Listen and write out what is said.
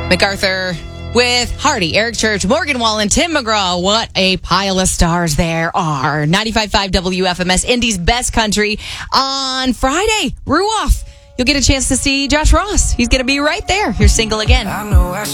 MacArthur with Hardy, Eric Church, Morgan Wallen, Tim McGraw. What a pile of stars there are. 95.5 WFMS, Indy's best country. On Friday, Ruoff. You'll get a chance to see Josh Ross. He's going to be right there. Here's Single Again.